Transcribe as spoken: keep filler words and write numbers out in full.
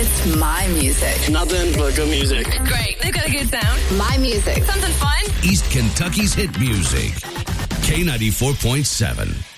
It's my music. Nothing but good music. Great. They've got a good sound. My music. Something fun. East Kentucky's hit music. K ninety-four point seven.